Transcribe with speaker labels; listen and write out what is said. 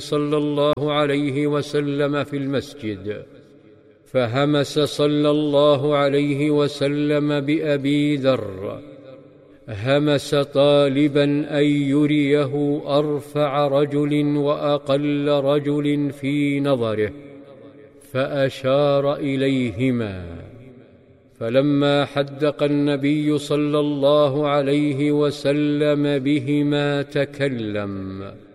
Speaker 1: صلى الله عليه وسلم في المسجد، فهمس صلى الله عليه وسلم بأبي ذر، همس طالبا أن يريه أرفع رجل وأقل رجل في نظره، فأشار إليهما، فلما حدق النبي صلى الله عليه وسلم بهما تكلم